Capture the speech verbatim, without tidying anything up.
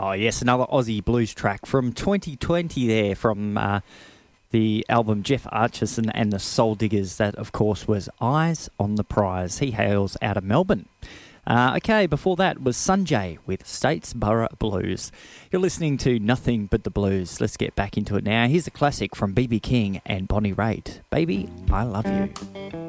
Oh, yes, another Aussie blues track from twenty twenty there from uh, the album Jeff Archerson and the Soul Diggers. That, of course, was Eyes on the Prize. He hails out of Melbourne. Uh, okay, before that was Sanjay with Statesboro Blues. You're listening to Nothing But the Blues. Let's get back into it now. Here's a classic from B B King and Bonnie Raitt. Baby, I Love You.